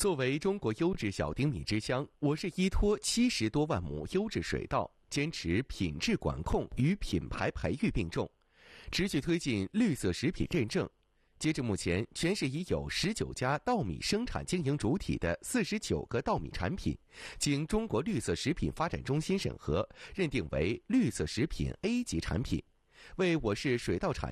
作为中国优质小丁米之乡，我市依托70多万亩优质水稻，坚持品质管控与品牌培育并重，持续推进绿色食品认证。截至目前，全市已有19家稻米生产经营主体的49个稻米产品，经中国绿色食品发展中心审核，认定为绿色食品 A 级产品，为我市水稻产